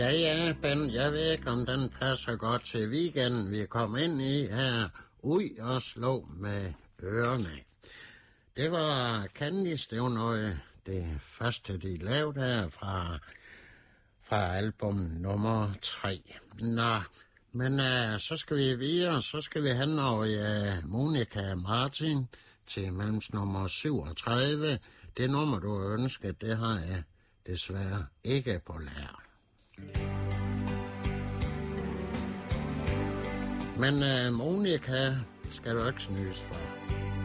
Ja, Ben, jeg ved ikke, om den passer godt til weekenden, vi kom ind i her. Ud og slå med ørerne. Det var Candice, det var noget, det første, de lavede her fra album nummer 3. Nå, men så skal vi videre, så skal vi hen over Monica Martin til mellemsnummer 37. Det nummer, du ønsker, det har jeg desværre ikke på lager. Men Monica skal du ikke snydes for.